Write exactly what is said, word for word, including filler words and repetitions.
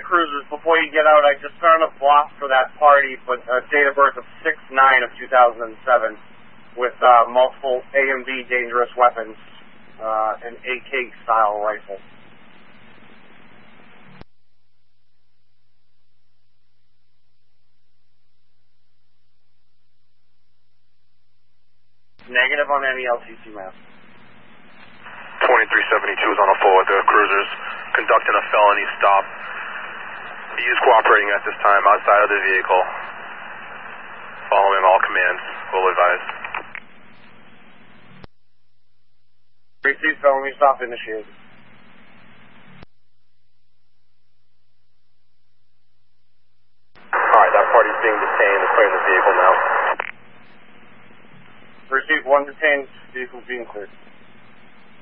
cruisers, before you get out, I just found a block for that party, but a date of birth of six nine of two thousand seven, with uh, multiple A M B dangerous weapons, uh, an A K-style rifle. Negative on any L T C map. twenty-three seventy-two is on a full with the cruisers, conducting a felony stop. He is cooperating at this time outside of the vehicle. Following all commands, will advise. Received felony stop initiated. Alright, that party's being detained. They're clearing the vehicle now. Received one detained, vehicle being cleared.